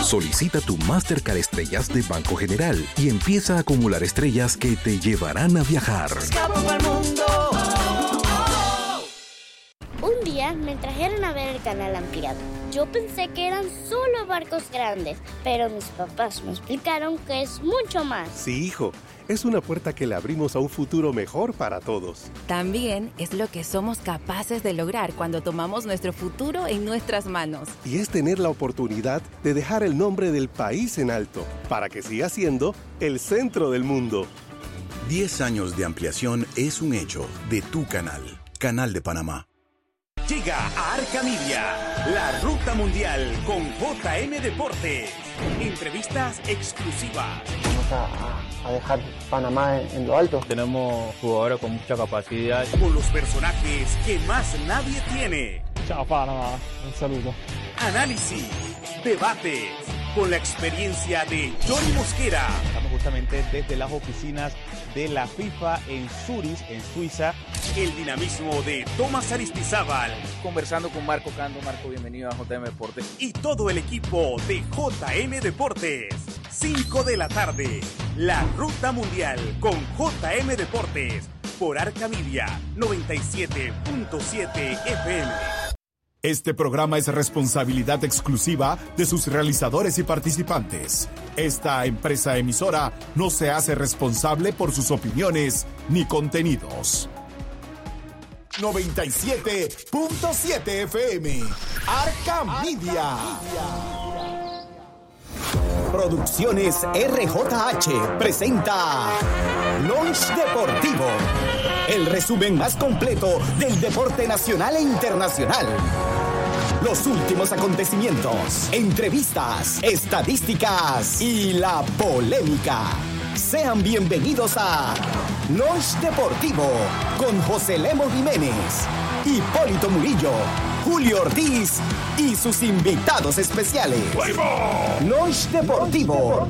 Solicita tu Mastercard Estrellas de Banco General y empieza a acumular estrellas que te llevarán a viajar. Un día me trajeron a ver el canal ampliado. Yo pensé que eran solo barcos grandes, pero mis papás me explicaron que es mucho más. Sí, hijo, es una puerta que le abrimos a un futuro mejor para todos. También es lo que somos capaces de lograr cuando tomamos nuestro futuro en nuestras manos. Y es tener la oportunidad de dejar el nombre del país en alto, para que siga siendo el centro del mundo. 10 años de ampliación es un hecho de tu canal, Canal de Panamá. Llega a Arca Media, la ruta mundial con JM Deportes. Entrevistas exclusivas. Vamos a dejar Panamá en lo alto. Tenemos jugadores con mucha capacidad. Con los personajes que más nadie tiene. Chao Panamá, un saludo. Análisis, debates, con la experiencia de Johnny Mosquera. Estamos justamente desde las oficinas de la FIFA en Zurich, en Suiza. El dinamismo de Tomás Aristizábal. Conversando con Marco Cando. Marco, bienvenido a JM Deportes. Y todo el equipo de JM Deportes. 5 de la tarde. La Ruta Mundial con JM Deportes. Por Arca Media 97.7 FM. Este programa es responsabilidad exclusiva de sus realizadores y participantes. Esta empresa emisora no se hace responsable por sus opiniones ni contenidos. 97.7 FM, Arca Media. Producciones RJH presenta Lunch Deportivo, el resumen más completo del deporte nacional e internacional. Los últimos acontecimientos, entrevistas, estadísticas y la polémica. Sean bienvenidos a Lunch Deportivo con José Lemo Jiménez, Hipólito Murillo, Julio Ortiz y sus invitados especiales. Lunch Deportivo.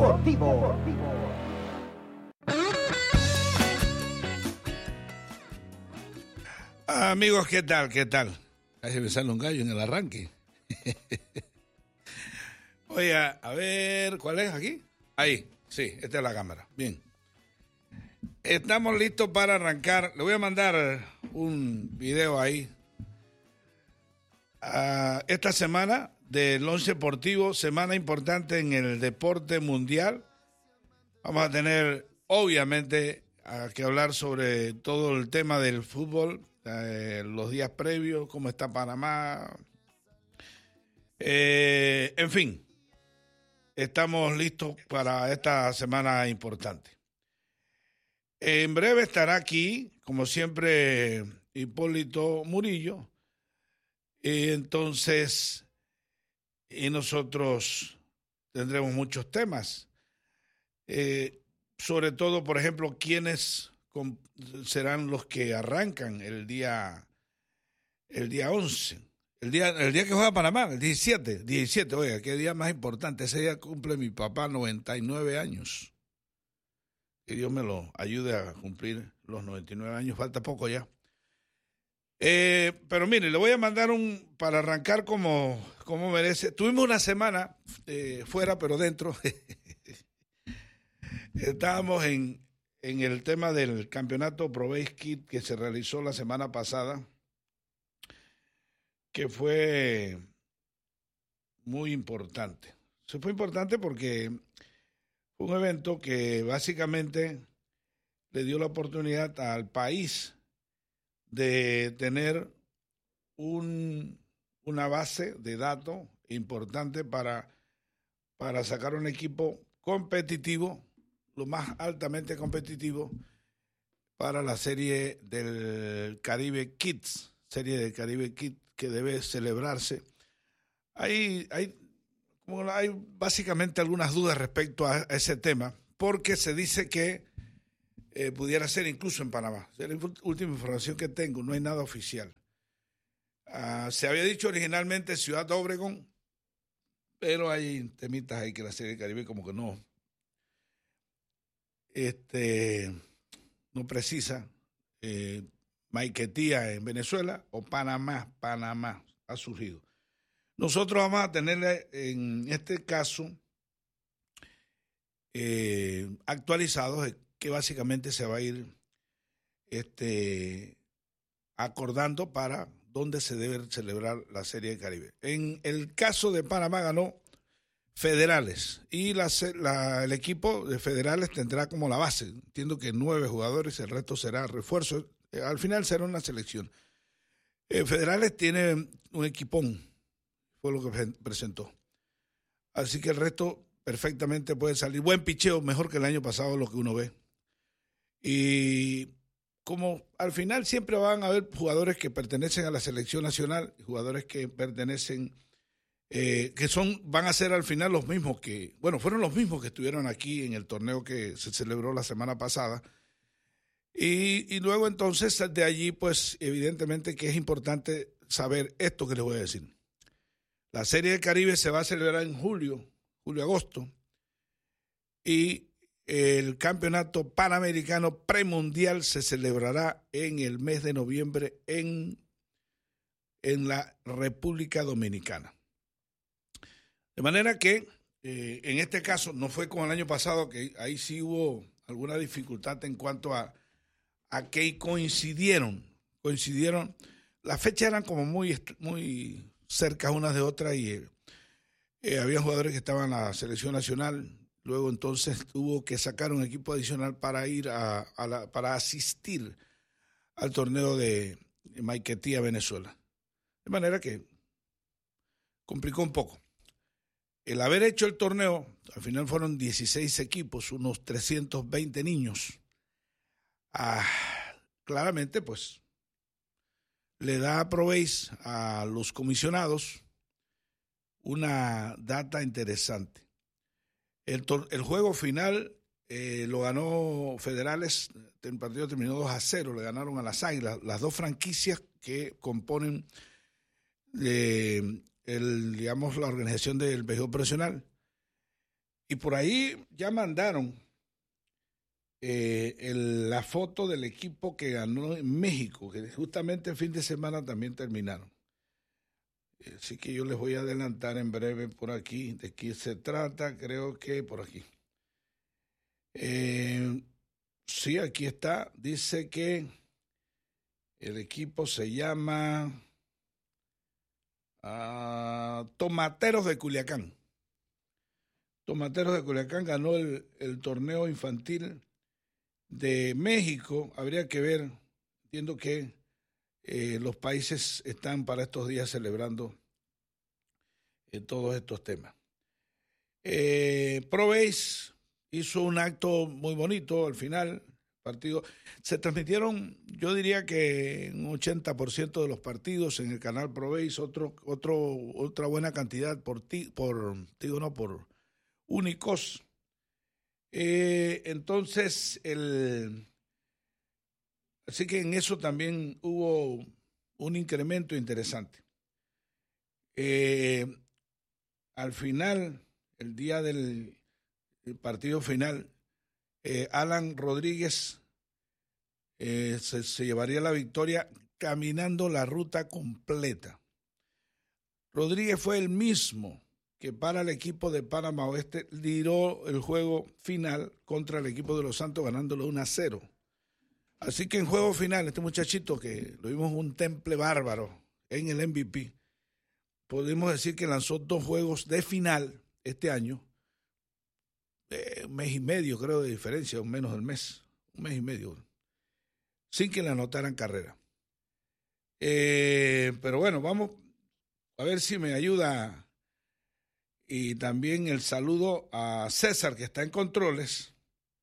Amigos, ¿qué tal? Ahí se me sale un gallo en el arranque. Oye, a ver, ¿cuál es aquí? Ahí, sí, esta es la cámara. Bien. Estamos listos para arrancar. Le voy a mandar un video ahí. Esta semana del Lunch Deportivo, semana importante en el deporte mundial. Vamos a tener, obviamente, que hablar sobre todo el tema del fútbol, los días previos, cómo está Panamá. En fin, estamos listos para esta semana importante. En breve estará aquí, como siempre, Hipólito Murillo. Entonces, y nosotros tendremos muchos temas. Sobre todo, por ejemplo, quiénes serán los que arrancan el día 11. El día que juega Panamá, el 17, oiga, qué día más importante. Ese día cumple mi papá 99 años. Que Dios me lo ayude a cumplir los 99 años, falta poco ya. Pero mire, le voy a mandar para arrancar como merece. Tuvimos una semana fuera, pero dentro. Estábamos en el tema del campeonato Pro Base Kit que se realizó la semana pasada, que fue muy importante. Eso fue importante porque fue un evento que básicamente le dio la oportunidad al país de tener una base de datos importante para sacar un equipo competitivo, lo más altamente competitivo, para la serie del Caribe Kids, que debe celebrarse. Hay básicamente algunas dudas respecto a ese tema, porque se dice que pudiera ser incluso en Panamá. Es la última información que tengo, no hay nada oficial. Se había dicho originalmente Ciudad Obregón, pero hay temitas ahí que la serie del Caribe como que no precisa. Maiquetía en Venezuela o Panamá ha surgido. Nosotros vamos a tener en este caso actualizados, que básicamente se va a ir acordando para dónde se debe celebrar la Serie del Caribe. En el caso de Panamá ganó Federales y el equipo de Federales tendrá como la base, entiendo que 9 jugadores, el resto será refuerzo, al final será una selección. Federales tiene un equipón, fue lo que presentó, así que el resto perfectamente puede salir, buen picheo, mejor que el año pasado lo que uno ve, y como al final siempre van a haber jugadores que pertenecen a la selección nacional, jugadores que pertenecen van a ser al final los mismos fueron los mismos que estuvieron aquí en el torneo que se celebró la semana pasada. Y luego entonces de allí, pues evidentemente que es importante saber esto que les voy a decir. La Serie del Caribe se va a celebrar en julio-agosto, y el Campeonato Panamericano Premundial se celebrará en el mes de noviembre en la República Dominicana. De manera que en este caso no fue como el año pasado, que ahí sí hubo alguna dificultad en cuanto a que coincidieron. Las fechas eran como muy cerca unas de otras, y había jugadores que estaban en la selección nacional. Luego entonces tuvo que sacar un equipo adicional para ir para asistir al torneo de Maiquetía, Venezuela. De manera que complicó un poco. El haber hecho el torneo, al final fueron 16 equipos, unos 320 niños. Claramente, pues, le da a ProBase a los comisionados una data interesante. El juego final lo ganó Federales, el partido terminó 2-0, le ganaron a las Águilas, las dos franquicias que componen la organización del béisbol profesional. Y por ahí ya mandaron la foto del equipo que ganó en México, que justamente el fin de semana también terminaron. Así que yo les voy a adelantar en breve por aquí de qué se trata, creo que por aquí. Sí, aquí está, dice que el equipo se llama Tomateros de Culiacán. Tomateros de Culiacán ganó el torneo infantil de México. Habría que ver, entiendo que los países están para estos días celebrando todos estos temas. ProBase hizo un acto muy bonito al final. Partido. Se transmitieron, yo diría que un 80% de los partidos en el canal ProBase, otra buena cantidad por Unicos. Entonces, así que en eso también hubo un incremento interesante. Al final, el día del partido final, Alan Rodríguez se llevaría la victoria caminando la ruta completa. Rodríguez fue el mismo que para el equipo de Panamá Oeste lideró el juego final contra el equipo de Los Santos, ganándolo 1-0. Así que en juego final, este muchachito que lo vimos un temple bárbaro en el MVP, podemos decir que lanzó 2 juegos de final este año, un mes y medio creo de diferencia, o menos del mes, un mes y medio, sin que le anotaran carrera. Pero bueno, vamos a ver si me ayuda, y también el saludo a César, que está en controles,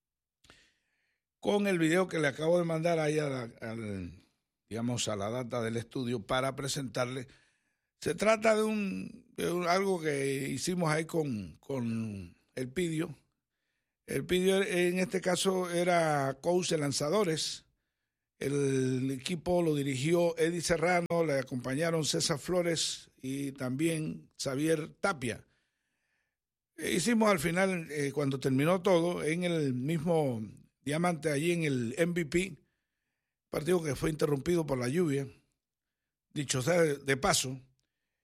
con el video que le acabo de mandar ahí a la data del estudio para presentarle. Se trata de algo que hicimos ahí con el Pidio. El Pidio en este caso era coach de lanzadores. El equipo lo dirigió Eddie Serrano, le acompañaron César Flores y también Xavier Tapia. Hicimos al final, cuando terminó todo, en el mismo Diamante, allí en el MVP, partido que fue interrumpido por la lluvia, dicho sea de paso,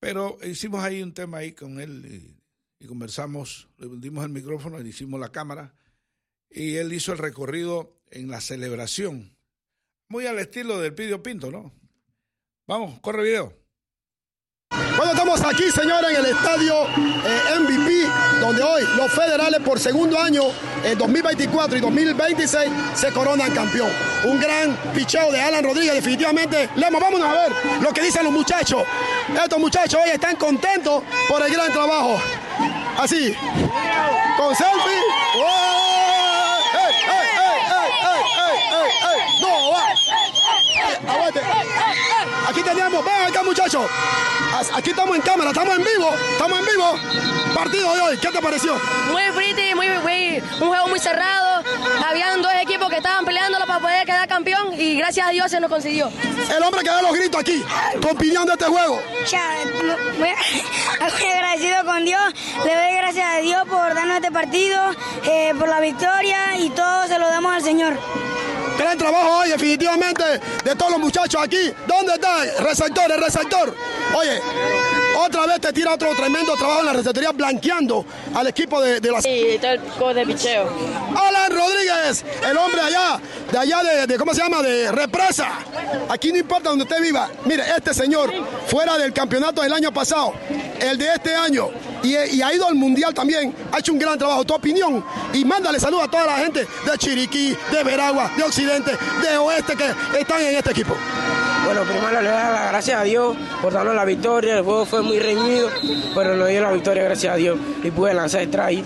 Pero hicimos ahí un tema ahí con él y conversamos, le dimos el micrófono, le hicimos la cámara y él hizo el recorrido en la celebración. Muy al estilo del Pidio Pinto, ¿no? Vamos, corre video. Bueno, estamos aquí, señora, en el estadio MVP, donde hoy los Federales por segundo año, 2024 y 2026, se coronan campeón. Un gran picheo de Alan Rodríguez, definitivamente. Lemo, vámonos a ver lo que dicen los muchachos. Estos muchachos hoy están contentos por el gran trabajo. Así, con selfie. ¡Oh! ¡Ey, ey, ey, ey, ey, ey! ¡No, va! ¡Aguante! Aquí tenemos, ven acá, muchachos. Aquí estamos en cámara, estamos en vivo. Partido de hoy, ¿qué te pareció? Muy pretty, un juego muy cerrado. Habían dos equipos que estaban peleándolo para poder quedar campeón y gracias a Dios se nos consiguió. El hombre que da los gritos aquí, tu opinión de este juego. Muy agradecido con Dios, le doy gracias a Dios por darnos este partido, por la victoria y todo se lo damos al Señor. Gran trabajo hoy, definitivamente, de todos los muchachos aquí. ¿Dónde está el receptor? Oye, otra vez te tira otro tremendo trabajo en la receptoría, blanqueando al equipo de la... Sí, está el coach de picheo. Alan Rodríguez, el hombre de ¿cómo se llama? De Represa. Aquí no importa donde usted viva. Mire, este señor, fuera del campeonato del año pasado, el de este año, y ha ido al mundial también, ha hecho un gran trabajo. Tu opinión, y mándale saludos a toda la gente de Chiriquí, de Veragua, de Occidente, de Oeste, que están en este equipo. Bueno, primero le doy las gracias a Dios por darnos la victoria. El juego fue muy reñido, pero nos dio la victoria gracias a Dios y pude lanzar el try.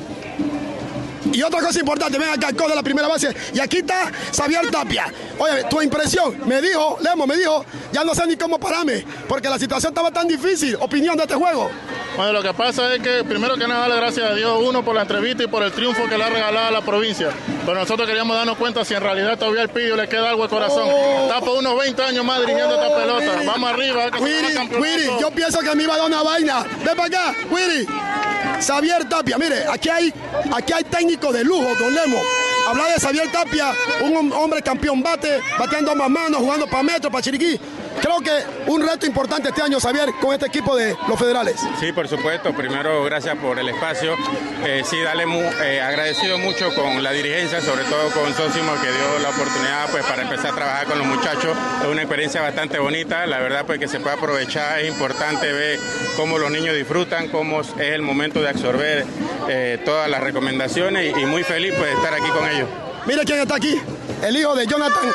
Y otra cosa importante, ven acá el coach de la primera base, y aquí está Xavier Tapia. Oye, tu impresión, Lemo me dijo, ya no sé ni cómo pararme, porque la situación estaba tan difícil. Opinión de este juego. Bueno, lo que pasa es que primero que nada darle gracias a Dios, uno, por la entrevista y por el triunfo que le ha regalado a la provincia. Pero nosotros queríamos darnos cuenta si en realidad todavía al Pidio le queda algo de corazón. Está por unos 20 años más dirigiendo esta pelota. Vamos arriba. Wiri, yo pienso que me iba a dar una vaina. Ven para acá, Wiri. Xavier Tapia, mire, aquí hay técnicos de lujo, don Lemo. Hablar de Xavier Tapia, un hombre campeón bateando más manos, jugando para Metro, para Chiriquí. Creo que un reto importante este año, Xavier, con este equipo de los Federales. Sí, por supuesto. Primero, gracias por el espacio. Sí, agradecido mucho con la dirigencia, sobre todo con Sósimo, que dio la oportunidad pues para empezar a trabajar con los muchachos. Es una experiencia bastante bonita. La verdad, pues que se puede aprovechar. Es importante ver cómo los niños disfrutan, cómo es el momento de absorber todas las recomendaciones y muy feliz pues de estar aquí con ellos. Mire quién está aquí, el hijo de Jonathan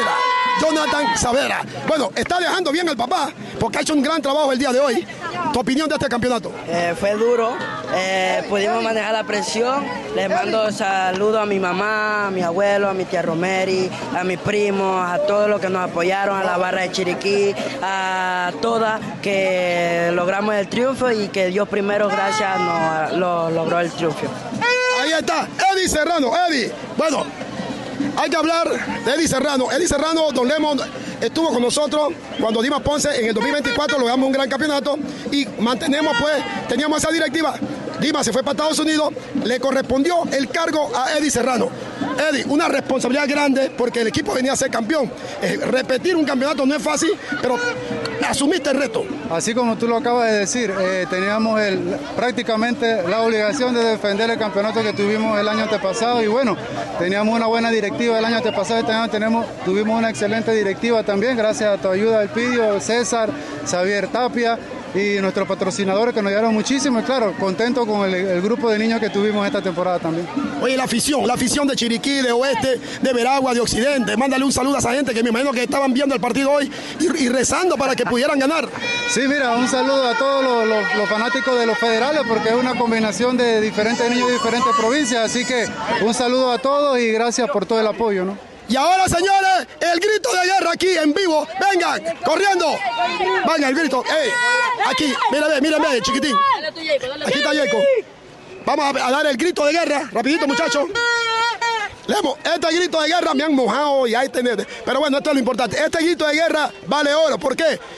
Saavedra. Bueno, está dejando bien el papá, porque ha hecho un gran trabajo el día de hoy. ¿Tu opinión de este campeonato? Fue duro, pudimos manejar la presión. Les mando saludos a mi mamá, a mi abuelo, a mi tía Romeri, a mis primos, a todos los que nos apoyaron, a la barra de Chiriquí, a todas que logramos el triunfo y que Dios primero, gracias, nos logró el triunfo. Ahí está, Eddie Serrano. Eddie, bueno, hay que hablar de Eddie Serrano. Eddie Serrano, don Lemon, estuvo con nosotros cuando Dimas Ponce en el 2024 logramos un gran campeonato y teníamos esa directiva. Dimas se fue para Estados Unidos, le correspondió el cargo a Eddie Serrano. Eddie, una responsabilidad grande porque el equipo venía a ser campeón. Repetir un campeonato no es fácil, pero asumiste el reto. Así como tú lo acabas de decir, teníamos prácticamente la obligación de defender el campeonato que tuvimos el año antepasado y bueno, teníamos una buena directiva el año antepasado, este año tuvimos una excelente directiva también, gracias a tu ayuda del Pidio, César, Xavier Tapia y nuestros patrocinadores que nos ayudaron muchísimo y claro, contento con el grupo de niños que tuvimos esta temporada también. Oye, la afición de Chiriquí, de Oeste, de Veragua, de Occidente, mándale un saludo a esa gente que me imagino que estaban viendo el partido hoy y rezando para que pudieran ganar. Sí, mira, un saludo a todos los fanáticos de los Federales porque es una combinación de diferentes niños de diferentes provincias, así que un saludo a todos y gracias por todo el apoyo, ¿no? Y ahora, señores, el grito de guerra aquí en vivo. Vengan, corriendo. Venga, el grito. Hey, aquí, mírame, chiquitín. Aquí está Yeco. Vamos a dar el grito de guerra. Rapidito, muchachos. Lemo, este grito de guerra me han mojado y ahí tenés. Pero bueno, esto es lo importante. Este grito de guerra vale oro. ¿Por qué?